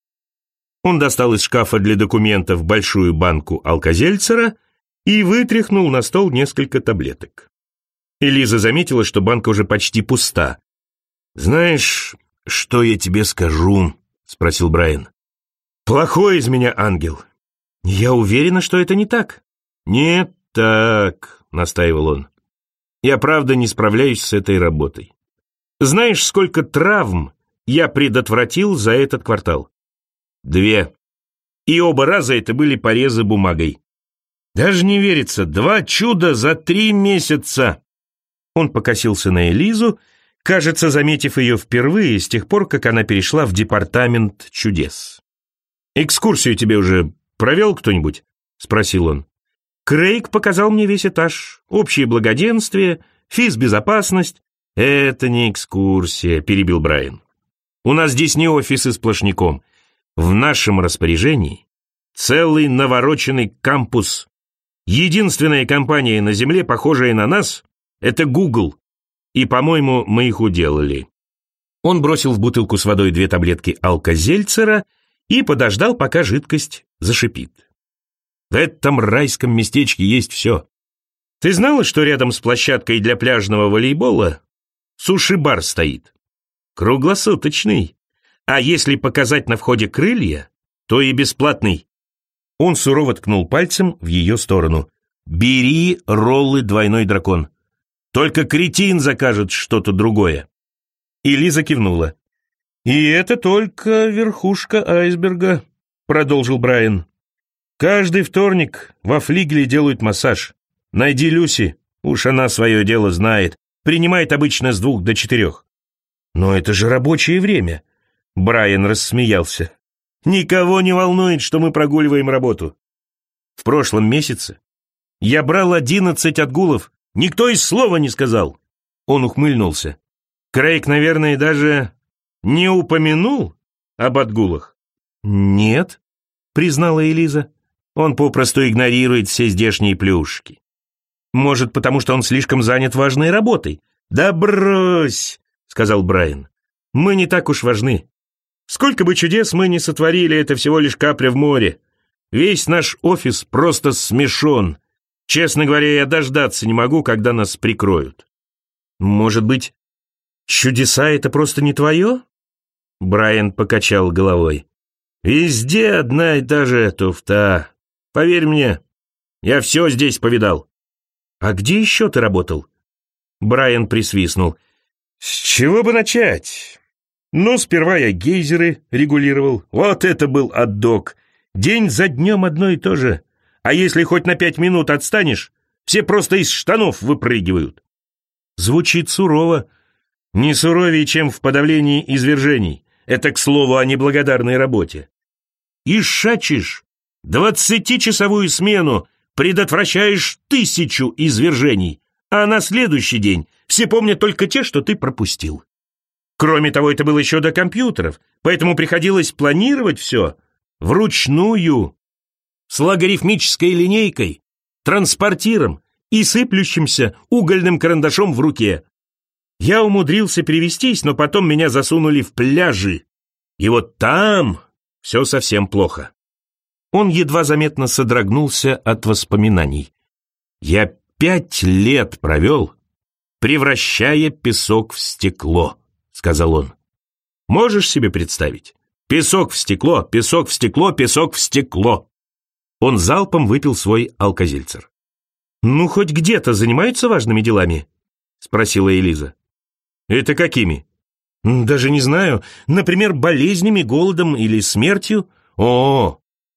Он достал из шкафа для документов большую банку алкозельцера и вытряхнул на стол несколько таблеток. Элиза заметила, что банка уже почти пуста. «Знаешь, что я тебе скажу?» — спросил Брайан. «Плохой из меня ангел». «Я уверена, что это не так». «Не так», — настаивал он. «Я правда не справляюсь с этой работой. Знаешь, сколько травм я предотвратил за этот квартал?» «Две. И оба раза это были порезы бумагой. Даже не верится, два чуда за три месяца!» Он покосился на Элизу, кажется, заметив ее впервые с тех пор, как она перешла в департамент чудес. «Экскурсию тебе уже провел кто-нибудь?» — спросил он. «Крейг показал мне весь этаж, общее благоденствие, физбезопасность». «Это не экскурсия», — перебил Брайан. «У нас здесь не офисы сплошняком. В нашем распоряжении целый навороченный кампус. Единственная компания на Земле, похожая на нас, это Google. И, по-моему, мы их уделали». Он бросил в бутылку с водой две таблетки алкозельцера и подождал, пока жидкость зашипит. В этом райском местечке есть все. Ты знала, что рядом с площадкой для пляжного волейбола суши-бар стоит? Круглосуточный. А если показать на входе крылья, то и бесплатный. Он сурово ткнул пальцем в ее сторону. «Бери роллы «Двойной дракон». Только кретин закажет что-то другое». И Лиза кивнула. «И это только верхушка айсберга», — продолжил Брайан. «Каждый вторник во флигеле делают массаж. Найди Люси, уж она свое дело знает. Принимает обычно с двух до четырех». «Но это же рабочее время», — Брайан рассмеялся. «Никого не волнует, что мы прогуливаем работу. В прошлом месяце я брал одиннадцать отгулов, никто и слова не сказал». Он ухмыльнулся. «Крейг, наверное, даже не упомянул об отгулах?» «Нет», — признала Элиза. «Он попросту игнорирует все здешние плюшки. Может, потому что он слишком занят важной работой?» «Да брось», — сказал Брайан. «Мы не так уж важны. Сколько бы чудес мы ни сотворили, это всего лишь капля в море. Весь наш офис просто смешон. Честно говоря, я дождаться не могу, когда нас прикроют». «Может быть, чудеса — это просто не твое?» Брайан покачал головой. «Везде одна и та же туфта. Поверь мне, я все здесь повидал». «А где еще ты работал?» Брайан присвистнул. «С чего бы начать? Ну, сперва я гейзеры регулировал. Вот это был отдок. День за днем одно и то же. А если хоть на пять минут отстанешь, все просто из штанов выпрыгивают». Звучит сурово. Не суровее, чем в подавлении извержений. Это, к слову, о неблагодарной работе. И шачишь двадцатичасовую смену, предотвращаешь тысячу извержений, а на следующий день все помнят только те, что ты пропустил. Кроме того, это было еще до компьютеров, поэтому приходилось планировать все вручную, с логарифмической линейкой, транспортиром и сыплющимся угольным карандашом в руке. Я умудрился перевестись, но потом меня засунули в пляжи. И вот там все совсем плохо. Он едва заметно содрогнулся от воспоминаний. «Я пять лет провел, превращая песок в стекло», — сказал он. «Можешь себе представить? Песок в стекло, песок в стекло, песок в стекло». Он залпом выпил свой алкозельцер. «Ну, хоть где-то занимаются важными делами?» — спросила Элиза. «Это какими?» «Даже не знаю. Например, болезнями, голодом или смертью». «О,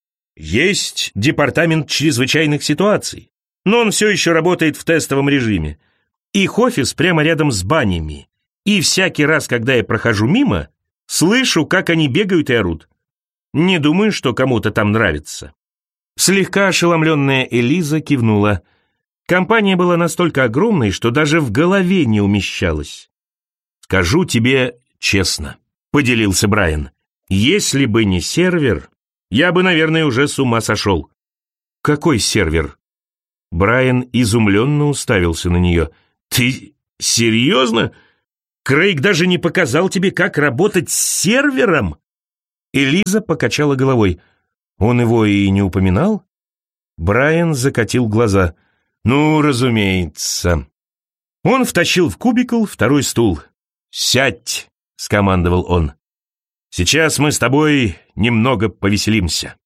есть департамент чрезвычайных ситуаций, но он все еще работает в тестовом режиме. Их офис прямо рядом с банями, и всякий раз, когда я прохожу мимо, слышу, как они бегают и орут. Не думаю, что кому-то там нравится». Слегка ошеломленная Элиза кивнула. Компания была настолько огромной, что даже в голове не умещалась. «Скажу тебе честно», — поделился Брайан, «если бы не сервер, я бы, наверное, уже с ума сошел». «Какой сервер?» Брайан изумленно уставился на нее. «Ты серьезно? Крейг даже не показал тебе, как работать с сервером?» Элиза покачала головой. «Он его и не упоминал?» Брайан закатил глаза. «Ну, разумеется». Он втащил в кубикл второй стул. «Сядь», — скомандовал он. «Сейчас мы с тобой немного повеселимся».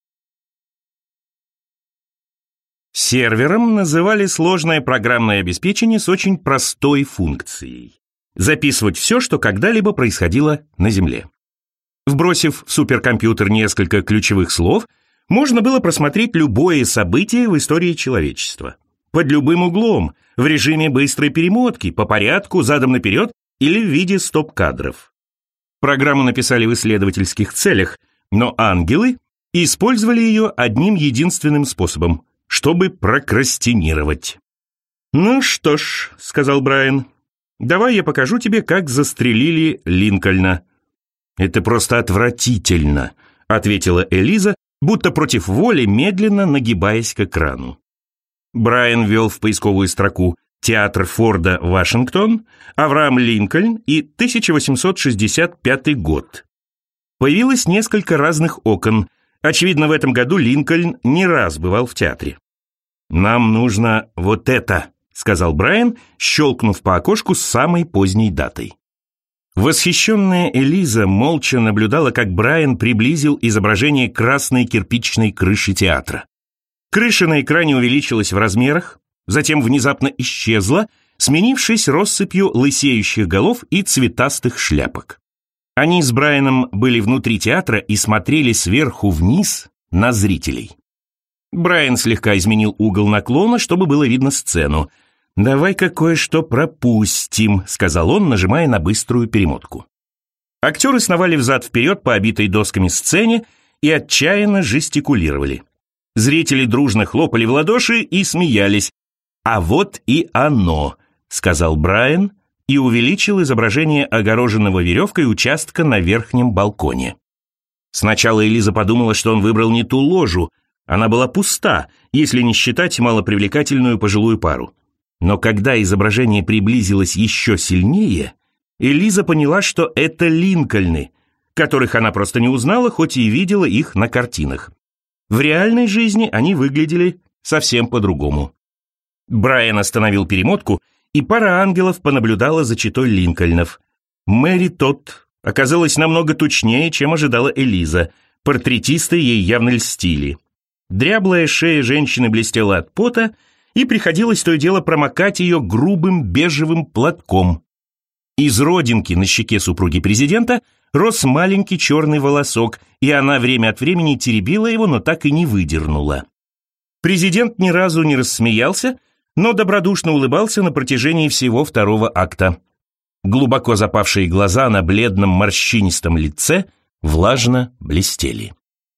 Сервером называли сложное программное обеспечение с очень простой функцией – записывать все, что когда-либо происходило на Земле. Вбросив в суперкомпьютер несколько ключевых слов, можно было просмотреть любое событие в истории человечества. Под любым углом, в режиме быстрой перемотки, по порядку, задом наперед или в виде стоп-кадров. Программу написали в исследовательских целях, но ангелы использовали ее одним единственным способом – чтобы прокрастинировать. «Ну что ж», — сказал Брайан, — «давай я покажу тебе, как застрелили Линкольна». «Это просто отвратительно», — ответила Элиза, будто против воли, медленно нагибаясь к экрану. Брайан ввел в поисковую строку «Театр Форда, Вашингтон», «Авраам Линкольн» и тысяча восемьсот шестьдесят пятый год. Появилось несколько разных окон. Очевидно, в этом году Линкольн не раз бывал в театре. «Нам нужно вот это», — сказал Брайан, щелкнув по окошку с самой поздней датой. Восхищенная Элиза молча наблюдала, как Брайан приблизил изображение красной кирпичной крыши театра. Крыша на экране увеличилась в размерах, затем внезапно исчезла, сменившись россыпью лысеющих голов и цветастых шляпок. Они с Брайаном были внутри театра и смотрели сверху вниз на зрителей. Брайан слегка изменил угол наклона, чтобы было видно сцену. «Давай-ка кое-что пропустим», — сказал он, нажимая на быструю перемотку. Актеры сновали взад-вперед по обитой досками сцене и отчаянно жестикулировали. Зрители дружно хлопали в ладоши и смеялись. «А вот и оно», — сказал Брайан, и увеличил изображение огороженного веревкой участка на верхнем балконе. Сначала Элиза подумала, что он выбрал не ту ложу. Она была пуста, если не считать малопривлекательную пожилую пару. Но когда изображение приблизилось еще сильнее, Элиза поняла, что это Линкольны, которых она просто не узнала, хоть и видела их на картинах. В реальной жизни они выглядели совсем по-другому. Брайан остановил перемотку, и пара ангелов понаблюдала за читой Линкольнов. Мэри Тодд оказалась намного тучнее, чем ожидала Элиза. Портретисты ей явно льстили. Дряблая шея женщины блестела от пота, и приходилось то и дело промокать ее грубым бежевым платком. Из родинки на щеке супруги президента рос маленький черный волосок, и она время от времени теребила его, но так и не выдернула. Президент ни разу не рассмеялся, но добродушно улыбался на протяжении всего второго акта. Глубоко запавшие глаза на бледном морщинистом лице влажно блестели.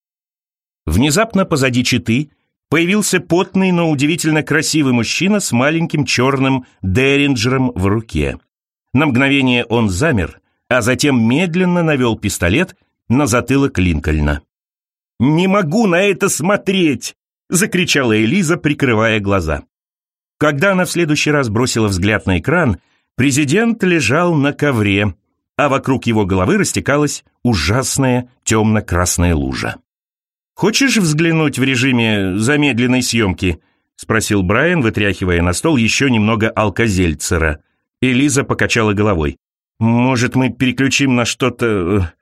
Внезапно позади четы появился потный, но удивительно красивый мужчина с маленьким черным деринджером в руке. На мгновение он замер, а затем медленно навел пистолет на затылок Линкольна. «Не могу на это смотреть!» — закричала Элиза, прикрывая глаза. Когда она в следующий раз бросила взгляд на экран, президент лежал на ковре, а вокруг его головы растекалась ужасная темно-красная лужа. «Хочешь взглянуть в режиме замедленной съемки?» — спросил Брайан, вытряхивая на стол еще немного алкозельцера. Элиза покачала головой. «Может, мы переключим на что-то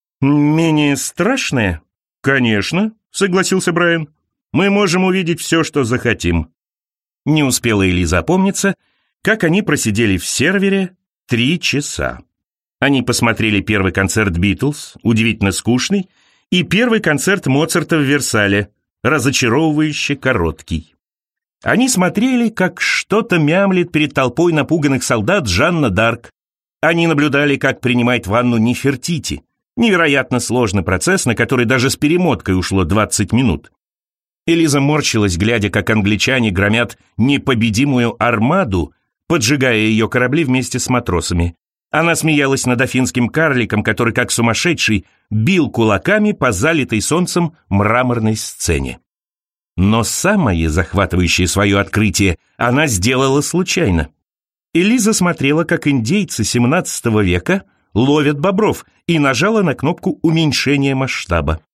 менее страшное?» «Конечно», — согласился Брайан. «Мы можем увидеть все, что захотим». Не успела Элиза опомниться, как они просидели в сервере три часа. Они посмотрели первый концерт «Битлз», удивительно скучный, и первый концерт Моцарта в Версале, разочаровывающе короткий. Они смотрели, как что-то мямлит перед толпой напуганных солдат Жанна д'Арк. Они наблюдали, как принимает ванну Нефертити. Невероятно сложный процесс, на который даже с перемоткой ушло двадцать минут. Элиза морщилась, глядя, как англичане громят непобедимую армаду, поджигая ее корабли вместе с матросами. Она смеялась над афинским карликом, который, как сумасшедший, бил кулаками по залитой солнцем мраморной сцене. Но самое захватывающее свое открытие она сделала случайно. Элиза смотрела, как индейцы семнадцатого века ловят бобров, и нажала на кнопку уменьшения масштаба.